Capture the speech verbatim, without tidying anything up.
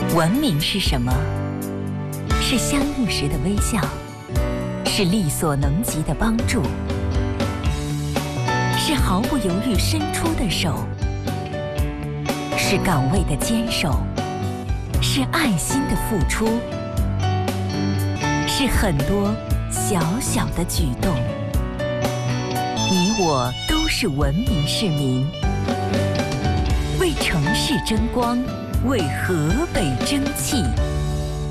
文明是什么？是相应时的微笑，是力所能及的帮助，是毫不犹豫伸出的手，是岗位的坚守，是爱心的付出，是很多小小的举动。你我都是文明市民，为城市争光，为河北争气。